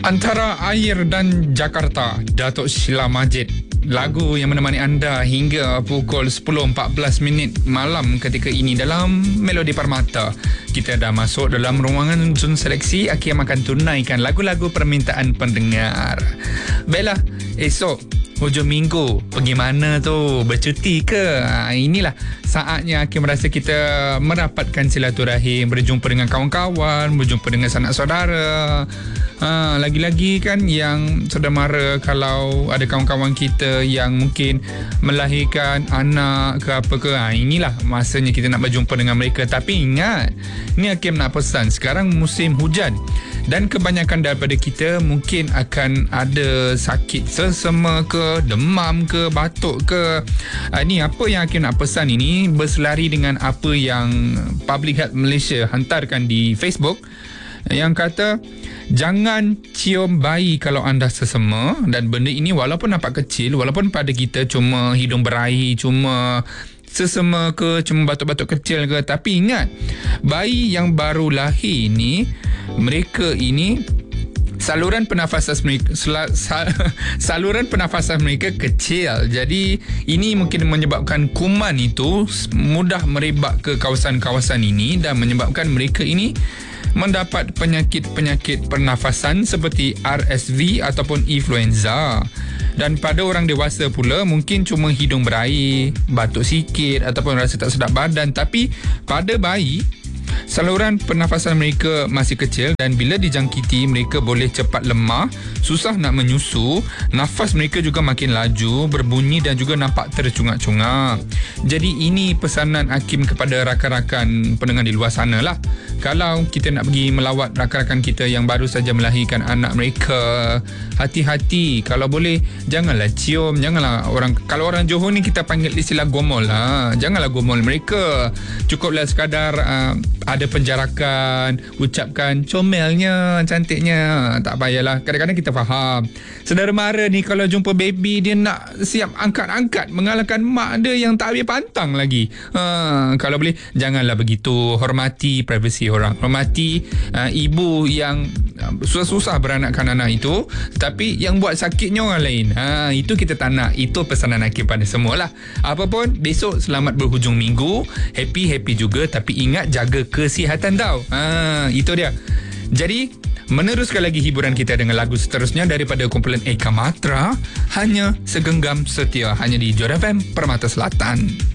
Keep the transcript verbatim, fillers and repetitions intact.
Antara Air dan Jakarta, Datuk Sheila Majid. Lagu yang menemani anda hingga pukul sepuluh empat belas minit malam ketika ini dalam Melodi Permata. Kita dah masuk dalam ruangan zon seleksi. Hakim akan tunaikan lagu-lagu permintaan pendengar. Baiklah, esok hujung minggu pergi mana tu? Bercuti ke? Ha, inilah saatnya Hakim rasa kita merapatkan silaturahim, berjumpa dengan kawan-kawan, berjumpa dengan sanak saudara. Ha, lagi-lagi kan yang saudara mara, kalau ada kawan-kawan kita yang mungkin melahirkan anak ke apa ke, ha, inilah masanya kita nak berjumpa dengan mereka. Tapi ingat, ni Hakim nak pesan, sekarang musim hujan dan kebanyakan daripada kita mungkin akan ada sakit sesama ke, demam ke, batuk ke. Ha, ni apa yang Hakim nak pesan ini berselari dengan apa yang Public Health Malaysia hantarkan di Facebook, yang kata jangan cium bayi kalau anda sesama. Dan benda ini walaupun nampak kecil, walaupun pada kita cuma hidung berair, cuma sesama ke, cuma batuk-batuk kecil ke, tapi ingat, bayi yang baru lahir ni, mereka ini saluran pernafasan mereka sal, sal, saluran pernafasan mereka kecil. Jadi ini mungkin menyebabkan kuman itu mudah merebak ke kawasan-kawasan ini dan menyebabkan mereka ini mendapat penyakit-penyakit pernafasan seperti R S V ataupun influenza. Dan pada orang dewasa pula mungkin cuma hidung berair, batuk sikit ataupun rasa tak sedap badan. Tapi pada bayi, saluran pernafasan mereka masih kecil dan bila dijangkiti mereka boleh cepat lemah, susah nak menyusu, nafas mereka juga makin laju, berbunyi dan juga nampak tercungak-cungak. Jadi ini pesanan Hakim kepada rakan-rakan pendengar di luar sana lah. Kalau kita nak pergi melawat rakan-rakan kita yang baru saja melahirkan anak mereka, hati-hati. Kalau boleh janganlah cium, janganlah orang, kalau orang Johor ni kita panggil istilah gomol lah. Janganlah gomol mereka. Cukuplah sekadar uh, ada penjarakan, ucapkan comelnya, cantiknya, tak payahlah. Kadang-kadang kita faham saudara mara ni kalau jumpa baby dia nak siap angkat-angkat mengalahkan mak dia yang tak habis pantang lagi. Ha, kalau boleh janganlah begitu. Hormati privasi orang, hormati uh, ibu yang uh, susah-susah beranakkan anak itu, tapi yang buat sakitnya orang lain. Ha, itu kita tak nak. Itu pesanan Hakim pada semualah. Apapun, besok selamat berhujung minggu, happy-happy juga, tapi ingat jaga kesihatan tau. Ha, itu dia. Jadi meneruskan lagi hiburan kita dengan lagu seterusnya daripada kumpulan Eka Matra, Hanya Segenggam Setia, hanya di Jodoh F M Permata Selatan.